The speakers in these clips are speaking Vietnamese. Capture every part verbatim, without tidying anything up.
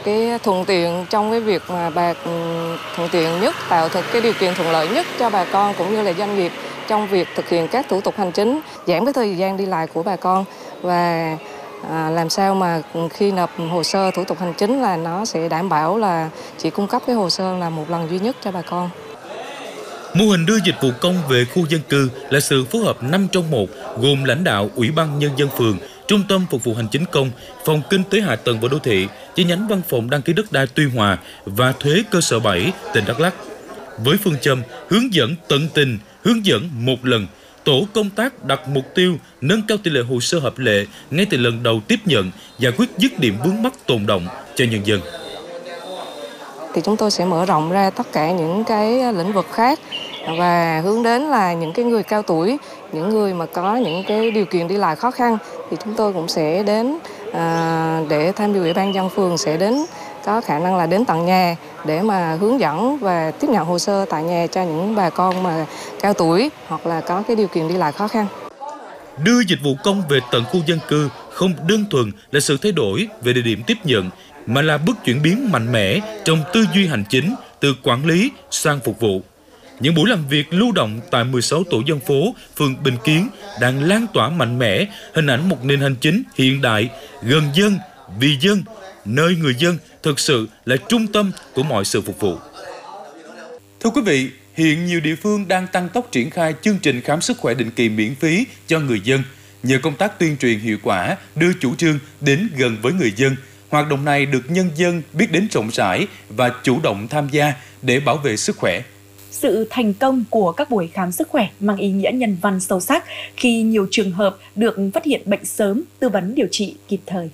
cái thuận tiện trong cái việc mà bà thuận tiện nhất, tạo thực cái điều kiện thuận lợi nhất cho bà con cũng như là doanh nghiệp trong việc thực hiện các thủ tục hành chính, giảm cái thời gian đi lại của bà con và à, làm sao mà khi nộp hồ sơ thủ tục hành chính là nó sẽ đảm bảo là chỉ cung cấp cái hồ sơ là một lần duy nhất cho bà con. Mô hình đưa dịch vụ công về khu dân cư là sự phối hợp năm trong một, gồm lãnh đạo Ủy ban Nhân dân phường, Trung tâm Phục vụ Hành chính công, Phòng Kinh tế Hạ tầng và Đô thị, chi nhánh Văn phòng đăng ký đất đai Tuy Hòa và Thuế cơ sở bảy, tỉnh Đắk Lắk. Với phương châm hướng dẫn tận tình, hướng dẫn một lần, tổ công tác đặt mục tiêu nâng cao tỷ lệ hồ sơ hợp lệ ngay từ lần đầu tiếp nhận, giải quyết dứt điểm vướng mắc tồn đọng cho nhân dân. Thì chúng tôi sẽ mở rộng ra tất cả những cái lĩnh vực khác và hướng đến là những cái người cao tuổi, những người mà có những cái điều kiện đi lại khó khăn thì chúng tôi cũng sẽ đến à, để tham dự Ủy ban nhân dân phường sẽ đến có khả năng là đến tận nhà để mà hướng dẫn và tiếp nhận hồ sơ tại nhà cho những bà con mà cao tuổi hoặc là có cái điều kiện đi lại khó khăn. Đưa dịch vụ công về tận khu dân cư không đơn thuần là sự thay đổi về địa điểm tiếp nhận, mà là bước chuyển biến mạnh mẽ trong tư duy hành chính từ quản lý sang phục vụ. Những buổi làm việc lưu động tại mười sáu tổ dân phố, phường Bình Kiến đang lan tỏa mạnh mẽ hình ảnh một nền hành chính hiện đại, gần dân, vì dân, nơi người dân thực sự là trung tâm của mọi sự phục vụ. Thưa quý vị, hiện nhiều địa phương đang tăng tốc triển khai chương trình khám sức khỏe định kỳ miễn phí cho người dân. Nhờ công tác tuyên truyền hiệu quả, đưa chủ trương đến gần với người dân, hoạt động này được nhân dân biết đến rộng rãi và chủ động tham gia để bảo vệ sức khỏe. Sự thành công của các buổi khám sức khỏe mang ý nghĩa nhân văn sâu sắc khi nhiều trường hợp được phát hiện bệnh sớm, tư vấn điều trị kịp thời.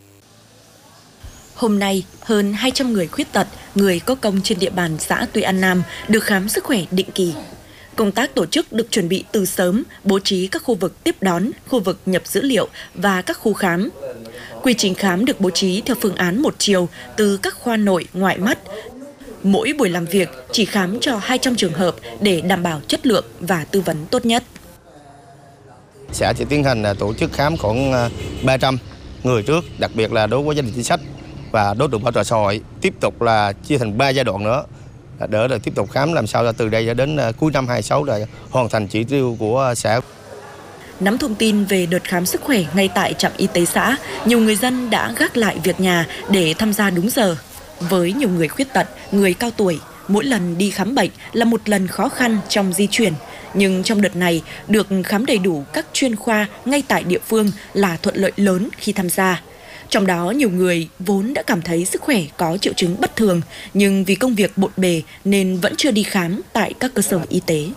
Hôm nay, hơn hai trăm người khuyết tật, người có công trên địa bàn xã Tuy An Nam được khám sức khỏe định kỳ. Công tác tổ chức được chuẩn bị từ sớm, bố trí các khu vực tiếp đón, khu vực nhập dữ liệu và các khu khám. Quy trình khám được bố trí theo phương án một chiều từ các khoa nội, ngoại mắt. Mỗi buổi làm việc chỉ khám cho hai trăm trường hợp để đảm bảo chất lượng và tư vấn tốt nhất. Xã sẽ tiến hành tổ chức khám khoảng ba trăm người trước, đặc biệt là đối với gia đình chính sách và đối tượng bảo trợ xã hội. Tiếp tục là chia thành ba giai đoạn nữa, đỡ để tiếp tục khám làm sao là từ đây đến cuối năm hai mươi sáu để hoàn thành chỉ tiêu của xã. Nắm thông tin về đợt khám sức khỏe ngay tại trạm y tế xã, nhiều người dân đã gác lại việc nhà để tham gia đúng giờ. Với nhiều người khuyết tật, người cao tuổi, mỗi lần đi khám bệnh là một lần khó khăn trong di chuyển. Nhưng trong đợt này, được khám đầy đủ các chuyên khoa ngay tại địa phương là thuận lợi lớn khi tham gia. Trong đó, nhiều người vốn đã cảm thấy sức khỏe có triệu chứng bất thường, nhưng vì công việc bộn bề nên vẫn chưa đi khám tại các cơ sở y tế.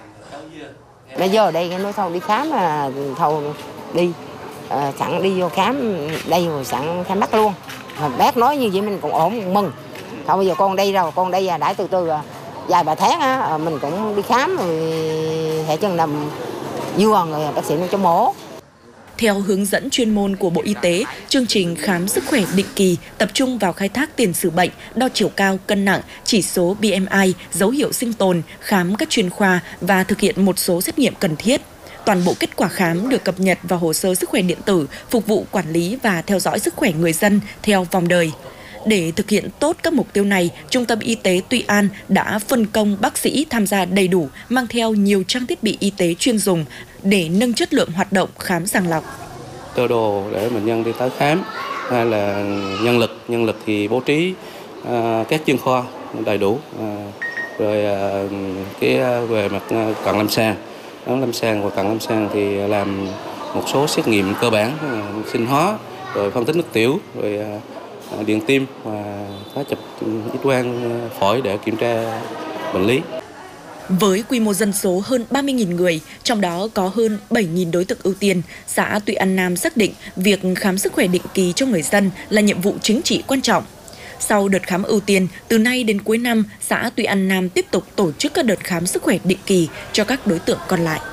Bây giờ đây cái nói thầu đi khám là thầu đi, à, sẵn đi vô khám đây rồi sẵn khám bác luôn. Bác nói như vậy mình cũng ổn, mừng. Thôi bây giờ con đây rồi, con đây đã từ từ vài ba tháng á, mình cũng đi khám rồi hệ chân nằm vừa rồi bác sĩ nó cho mổ. Theo hướng dẫn chuyên môn của Bộ Y tế, chương trình khám sức khỏe định kỳ tập trung vào khai thác tiền sử bệnh, đo chiều cao, cân nặng, chỉ số B M I, dấu hiệu sinh tồn, khám các chuyên khoa và thực hiện một số xét nghiệm cần thiết. Toàn bộ kết quả khám được cập nhật vào hồ sơ sức khỏe điện tử, phục vụ quản lý và theo dõi sức khỏe người dân theo vòng đời. Để thực hiện tốt các mục tiêu này, Trung tâm Y tế Tuy An đã phân công bác sĩ tham gia đầy đủ, mang theo nhiều trang thiết bị y tế chuyên dùng để nâng chất lượng hoạt động khám sàng lọc. Cơ đồ để bệnh nhân đi tới khám, hay là nhân lực, nhân lực thì bố trí uh, các chuyên khoa đầy đủ, uh, rồi uh, cái uh, về mặt uh, cận lâm sàng, đó, lâm sàng và cận lâm sàng thì làm một số xét nghiệm cơ bản, uh, sinh hóa, rồi phân tích nước tiểu, rồi uh, điện tim và có chụp X-quang phổi để kiểm tra bệnh lý. Với quy mô dân số hơn ba mươi nghìn người, trong đó có hơn bảy nghìn đối tượng ưu tiên, xã Tuy An Nam xác định việc khám sức khỏe định kỳ cho người dân là nhiệm vụ chính trị quan trọng. Sau đợt khám ưu tiên, từ nay đến cuối năm, xã Tuy An Nam tiếp tục tổ chức các đợt khám sức khỏe định kỳ cho các đối tượng còn lại.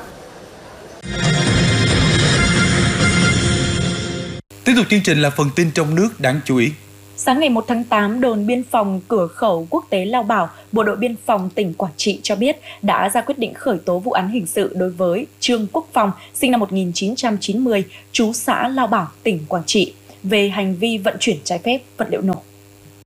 Tiếp tục chương trình là phần tin trong nước đáng chú ý. Sáng ngày một tháng tám, đồn biên phòng cửa khẩu quốc tế Lao Bảo, Bộ đội biên phòng tỉnh Quảng Trị cho biết đã ra quyết định khởi tố vụ án hình sự đối với Trương Quốc Phong, sinh năm một nghìn chín trăm chín mươi, trú xã Lao Bảo, tỉnh Quảng Trị, về hành vi vận chuyển trái phép vật liệu nổ.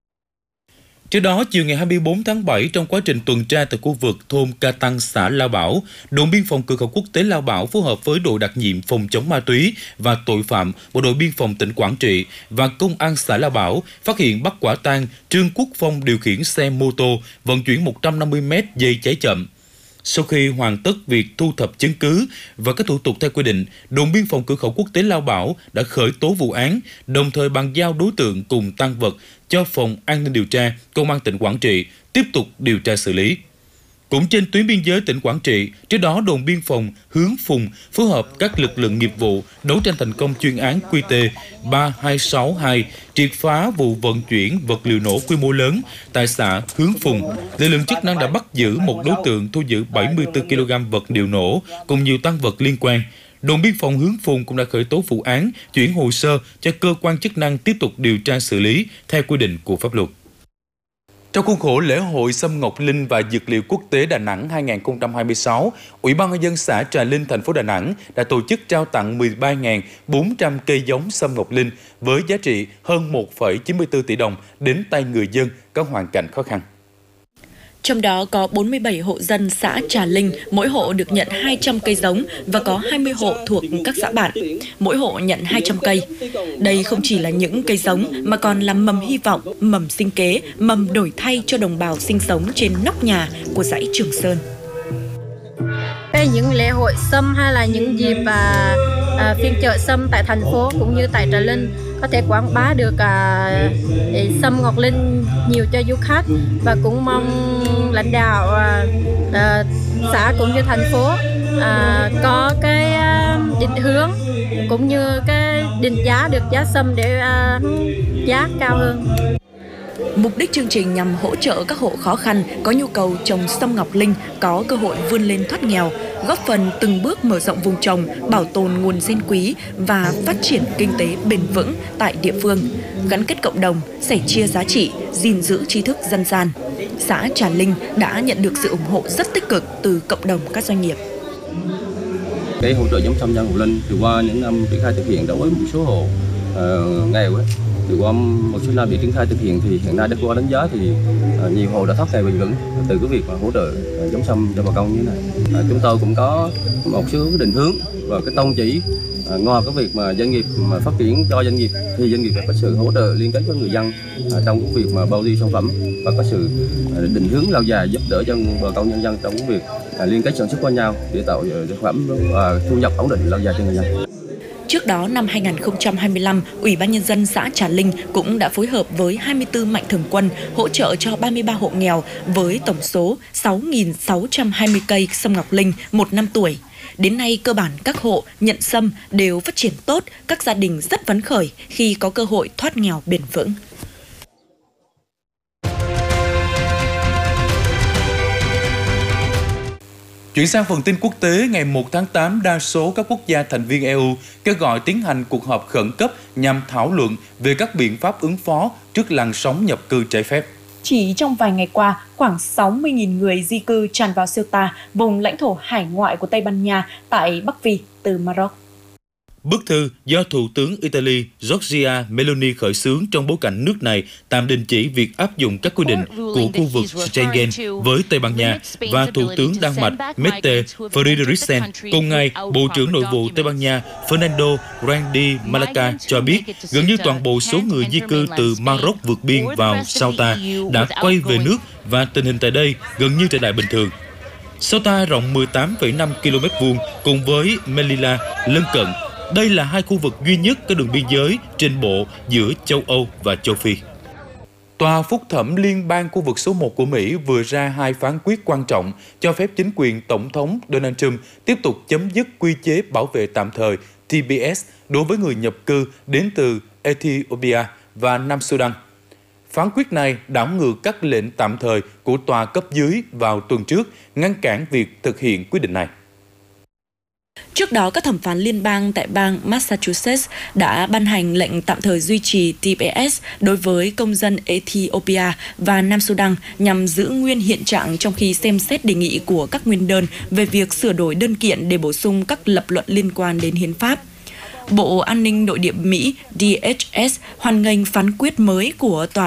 Trước đó, chiều ngày hai mươi tư tháng bảy, trong quá trình tuần tra tại khu vực thôn Ca Tăng, xã Lao Bảo, đồn biên phòng cửa khẩu quốc tế Lao Bảo phối hợp với đội đặc nhiệm phòng chống ma túy và tội phạm bộ đội biên phòng tỉnh Quảng Trị và công an xã Lao Bảo phát hiện bắt quả tang Trương Quốc Phong điều khiển xe mô tô vận chuyển một trăm năm mươi mét dây cháy chậm. Sau khi hoàn tất việc thu thập chứng cứ và các thủ tục theo quy định, đồn biên phòng cửa khẩu quốc tế Lao Bảo đã khởi tố vụ án, đồng thời bàn giao đối tượng cùng tang vật cho Phòng An ninh điều tra Công an tỉnh Quảng Trị tiếp tục điều tra xử lý. Cũng trên tuyến biên giới tỉnh Quảng Trị, trước đó đồn biên phòng Hướng Phùng phối hợp các lực lượng nghiệp vụ đấu tranh thành công chuyên án Q T ba hai sáu hai, triệt phá vụ vận chuyển vật liệu nổ quy mô lớn tại xã Hướng Phùng. Lực lượng chức năng đã bắt giữ một đối tượng, thu giữ bảy mươi tư ki lô gam vật liệu nổ cùng nhiều tăng vật liên quan. Đồn biên phòng Hướng Phùng cũng đã khởi tố vụ án, chuyển hồ sơ cho cơ quan chức năng tiếp tục điều tra xử lý theo quy định của pháp luật. Trong khuôn khổ lễ hội Sâm Ngọc Linh và Dược liệu Quốc tế Đà Nẵng hai không hai sáu, Ủy ban nhân dân xã Trà Linh, thành phố Đà Nẵng đã tổ chức trao tặng mười ba nghìn bốn trăm cây giống sâm Ngọc Linh với giá trị hơn một phẩy chín mươi tư tỷ đồng đến tay người dân có hoàn cảnh khó khăn. Trong đó có bốn mươi bảy hộ dân xã Trà Linh, mỗi hộ được nhận hai trăm cây giống và có hai mươi hộ thuộc các xã bạn, mỗi hộ nhận hai trăm cây. Đây không chỉ là những cây giống mà còn là mầm hy vọng, mầm sinh kế, mầm đổi thay cho đồng bào sinh sống trên nóc nhà của dãy Trường Sơn. Đây những lễ hội sâm hay là những dịp à, à, phiên chợ sâm tại thành phố cũng như tại Trà Linh có thể quảng bá được à, sâm Ngọc Linh nhiều cho du khách, và cũng mong lãnh đạo à, à, xã cũng như thành phố à, có cái à, định hướng cũng như cái định giá được giá sâm để à, giá cao hơn. Mục đích chương trình nhằm hỗ trợ các hộ khó khăn có nhu cầu trồng sâm Ngọc Linh có cơ hội vươn lên thoát nghèo, góp phần từng bước mở rộng vùng trồng, bảo tồn nguồn gen quý và phát triển kinh tế bền vững tại địa phương, gắn kết cộng đồng, sẻ chia giá trị, gìn giữ tri thức dân gian. Xã Trà Linh đã nhận được sự ủng hộ rất tích cực từ cộng đồng các doanh nghiệp. Cái hỗ trợ giống sâm Ngọc Linh từ qua những năm triển khai thực hiện đối với một số hộ uh, nghèo ấy. Từ qua một số năm bị triển khai thực hiện thì hiện nay đã qua đánh giá thì uh, nhiều hộ đã thoát nghèo bền vững từ cái việc mà hỗ trợ uh, giống sâm cho bà con như thế này. Uh, chúng tôi cũng có một số định hướng và cái tông chỉ uh, ngoài cái việc mà doanh nghiệp mà phát triển cho doanh nghiệp thì doanh nghiệp phải có sự hỗ trợ liên kết với người dân uh, trong cái việc mà bao tiêu sản phẩm và có sự uh, định hướng lâu dài giúp đỡ cho bà con nhân dân trong cái việc uh, liên kết sản xuất với nhau để tạo uh, sản phẩm và uh, thu nhập ổn định lâu dài cho người dân. Trước đó, năm hai không hai lăm, Ủy ban Nhân dân xã Trà Linh cũng đã phối hợp với hai mươi tư mạnh thường quân hỗ trợ cho ba mươi ba hộ nghèo với tổng số sáu nghìn sáu trăm hai mươi cây sâm Ngọc Linh một năm tuổi. Đến nay, cơ bản các hộ nhận sâm đều phát triển tốt, các gia đình rất phấn khởi khi có cơ hội thoát nghèo bền vững. Chuyển sang phần tin quốc tế, ngày một tháng tám, đa số các quốc gia thành viên e u kêu gọi tiến hành cuộc họp khẩn cấp nhằm thảo luận về các biện pháp ứng phó trước làn sóng nhập cư trái phép. Chỉ trong vài ngày qua, khoảng sáu mươi nghìn người di cư tràn vào Ceuta, vùng lãnh thổ hải ngoại của Tây Ban Nha tại Bắc Phi từ Maroc. Bức thư do Thủ tướng Italy Giorgia Meloni khởi xướng trong bối cảnh nước này tạm đình chỉ việc áp dụng các quy định của khu vực Schengen với Tây Ban Nha, và Thủ tướng Đan Mạch Mette Frederiksen. Cùng ngày, Bộ trưởng Nội vụ Tây Ban Nha Fernando Grandi Malaca cho biết gần như toàn bộ số người di cư từ Maroc vượt biên vào Ceuta đã quay về nước và tình hình tại đây gần như trở lại bình thường. Ceuta rộng mười tám phẩy năm ki lô mét vuông cùng với Melilla lân cận. Đây là hai khu vực duy nhất có đường biên giới trên bộ giữa châu Âu và châu Phi. Tòa phúc thẩm liên bang khu vực số một của Mỹ vừa ra hai phán quyết quan trọng cho phép chính quyền Tổng thống Donald Trump tiếp tục chấm dứt quy chế bảo vệ tạm thời T B S đối với người nhập cư đến từ Ethiopia và Nam Sudan. Phán quyết này đảo ngược các lệnh tạm thời của tòa cấp dưới vào tuần trước, ngăn cản việc thực hiện quyết định này. Trước đó, các thẩm phán liên bang tại bang Massachusetts đã ban hành lệnh tạm thời duy trì T B S đối với công dân Ethiopia và Nam Sudan nhằm giữ nguyên hiện trạng trong khi xem xét đề nghị của các nguyên đơn về việc sửa đổi đơn kiện để bổ sung các lập luận liên quan đến hiến pháp. Bộ An ninh Nội địa Mỹ D H S hoan nghênh phán quyết mới của Tòa